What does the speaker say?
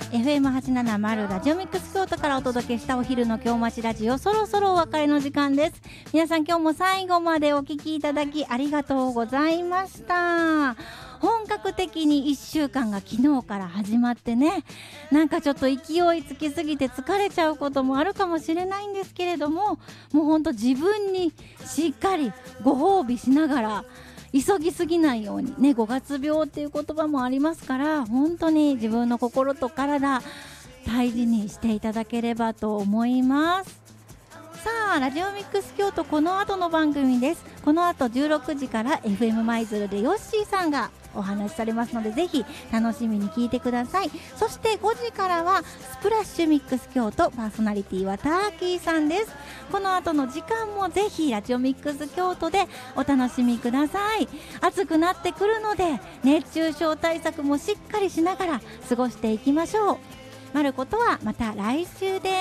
FM870 ラジオミックス京都からお届けしたお昼の京町ラジオ、そろそろお別れの時間です。皆さん今日も最後までお聞きいただきありがとうございました。本格的に1週間が昨日から始まってね、なんかちょっと勢いつきすぎて疲れちゃうこともあるかもしれないんですけれども、もうほんと自分にしっかりご褒美しながら、急ぎすぎないようにね、5月病っていう言葉もありますから、本当に自分の心と体大事にしていただければと思います。さあ、ラジオミックス京都、この後の番組です。この後16時から FM 舞鶴でヨッシーさんがお話しされますので、ぜひ楽しみに聞いてください。そして5時からはスプラッシュミックス京都、パーソナリティはターキーさんです。この後の時間もぜひラジオミックス京都でお楽しみください。暑くなってくるので熱中症対策もしっかりしながら過ごしていきましょう。まることはまた来週です。